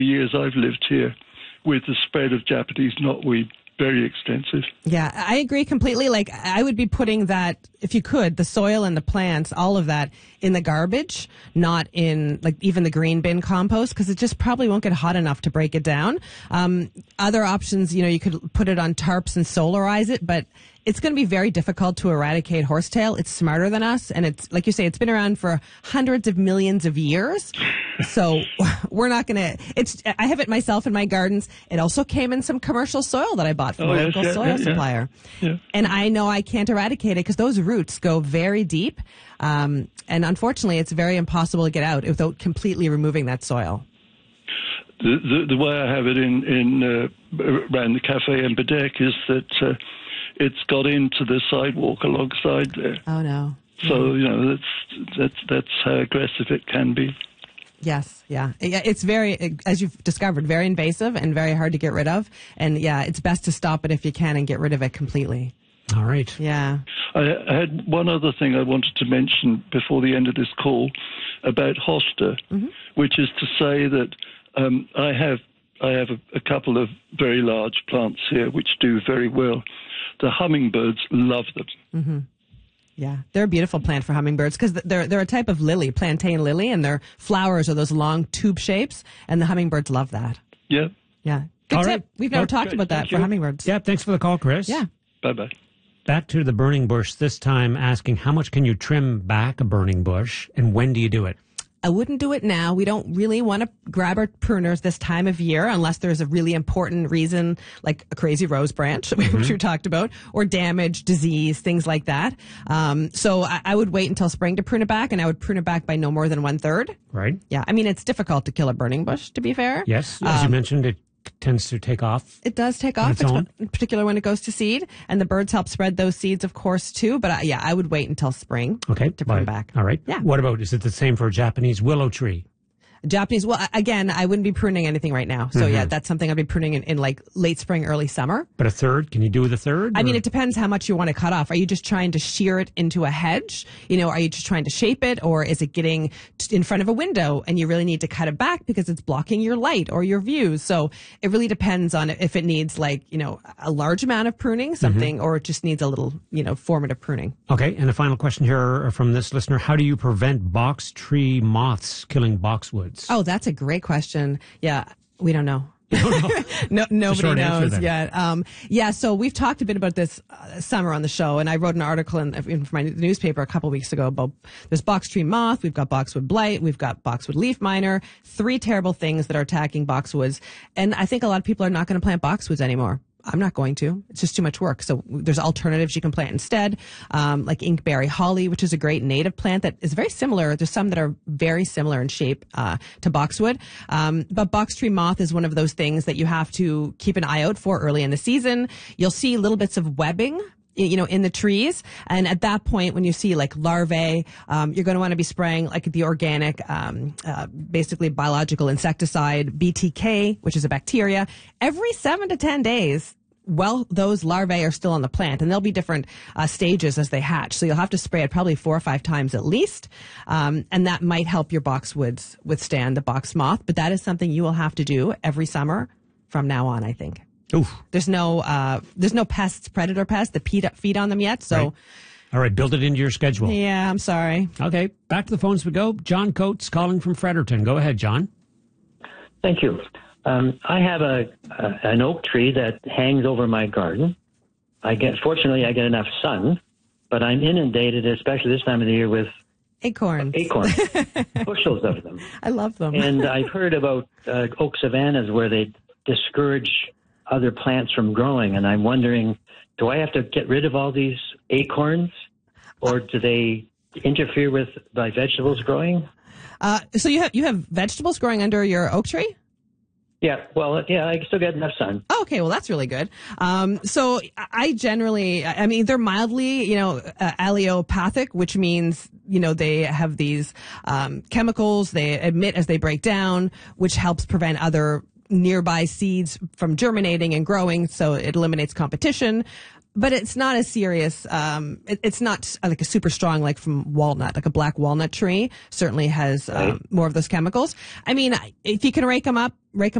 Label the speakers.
Speaker 1: years I've lived here, with the spread of Japanese knotweed very extensive.
Speaker 2: Yeah, I agree completely. Like, I would be putting that, if you could, the soil and the plants, all of that, in the garbage, not in, like, even the green bin compost, because it just probably won't get hot enough to break it down. Other options, you could put it on tarps and solarize it, but it's going to be very difficult to eradicate horsetail. It's smarter than us, and it's, like you say, it's been around for hundreds of millions of years. So we're not going to, I have it myself in my gardens. It also came in some commercial soil that I bought from a local soil supplier. Yeah. And I know I can't eradicate it because those roots go very deep. And unfortunately, it's very impossible to get out without completely removing that soil.
Speaker 1: The way I have it around the Cafe en Bedek is that it's got into the sidewalk alongside there.
Speaker 2: Oh, no.
Speaker 1: So, that's how aggressive it can be.
Speaker 2: Yes, yeah. It's very, as you've discovered, very invasive and very hard to get rid of. And, yeah, it's best to stop it if you can and get rid of it completely.
Speaker 3: All right.
Speaker 2: Yeah.
Speaker 1: I had one other thing I wanted to mention before the end of this call about hosta, which is to say that I have a couple of very large plants here which do very well. The hummingbirds love them.
Speaker 2: Mm-hmm. Yeah, they're a beautiful plant for hummingbirds because they're a type of lily, plantain lily, and their flowers are those long tube shapes, and the hummingbirds love that.
Speaker 1: Yeah.
Speaker 2: Yeah. Good
Speaker 3: All
Speaker 2: tip.
Speaker 3: right.
Speaker 2: We've never talked about that for hummingbirds.
Speaker 3: Yeah, thanks for the call, Chris.
Speaker 2: Yeah.
Speaker 1: Bye-bye.
Speaker 3: Back to the burning bush, this time asking how much can you trim back a burning bush, and when do you do it?
Speaker 2: I wouldn't do it now. We don't really want to grab our pruners this time of year unless there's a really important reason, like a crazy rose branch, which we talked about, or damage, disease, things like that. So I would wait until spring to prune it back, and I would prune it back by no more than 1/3.
Speaker 3: Right.
Speaker 2: Yeah. I mean, it's difficult to kill a burning bush, to be fair.
Speaker 3: Yes. As you mentioned, it tends to take off.
Speaker 2: It does take off, in particular when it goes to seed, and the birds help spread those seeds, of course, too. But I would wait until spring to prune back.
Speaker 3: All right.
Speaker 2: Yeah.
Speaker 3: What about, is it the same for a Japanese willow tree?
Speaker 2: Japanese, well, again, I wouldn't be pruning anything right now. So, yeah, that's something I'd be pruning in like late spring, early summer.
Speaker 3: But a third? Can you do with a third?
Speaker 2: I mean, it depends how much you want to cut off. Are you just trying to shear it into a hedge? Are you just trying to shape it? Or is it getting in front of a window and you really need to cut it back because it's blocking your light or your views? So it really depends on if it needs a large amount of pruning, something, or it just needs a little, formative pruning.
Speaker 3: Okay. And a final question here from this listener. How do you prevent box tree moths killing boxwoods?
Speaker 2: Oh, that's a great question. Yeah, we don't know. Nobody knows yet. So we've talked a bit about this summer on the show, and I wrote an article in my newspaper a couple of weeks ago about this box tree moth. We've got boxwood blight. We've got boxwood leaf miner. 3 terrible things that are attacking boxwoods. And I think a lot of people are not going to plant boxwoods anymore. I'm not going to. It's just too much work. So there's alternatives you can plant instead, like inkberry holly, which is a great native plant that is very similar. There's some that are very similar in shape to boxwood. But box tree moth is one of those things that you have to keep an eye out for early in the season. You'll see little bits of webbing in the trees. And at that point, when you see like larvae, you're going to want to be spraying like the organic, basically biological insecticide, BTK, which is a bacteria, every 7 to 10 days. Well, those larvae are still on the plant, and there'll be different stages as they hatch. So you'll have to spray it probably 4 or 5 times at least. And that might help your boxwoods withstand the box moth. But that is something you will have to do every summer from now on, I think.
Speaker 3: Oof.
Speaker 2: There's no predator pests that feed on them yet. So,
Speaker 3: right. All right, build it into your schedule.
Speaker 2: Yeah, I'm sorry.
Speaker 3: Okay, back to the phones we go. John Coates calling from Fredericton. Go ahead, John.
Speaker 4: Thank you. I have an oak tree that hangs over my garden. Fortunately, I get enough sun, but I'm inundated, especially this time of the year, with
Speaker 2: acorns,
Speaker 4: bushels of them.
Speaker 2: I love them.
Speaker 4: And I've heard about oak savannas where they discourage other plants from growing, and I'm wondering, do I have to get rid of all these acorns, or do they interfere with my vegetables growing?
Speaker 2: So you have vegetables growing under your oak tree?
Speaker 4: Yeah, well, yeah, I still get enough sun.
Speaker 2: Oh, okay, well, that's really good. So I generally, they're mildly, allelopathic, which means, they have these chemicals they emit as they break down, which helps prevent other nearby seeds from germinating and growing, so it eliminates competition. But it's not as serious. It's not like a super strong, like from walnut, like a black walnut tree certainly has more of those chemicals. I mean, if you can rake them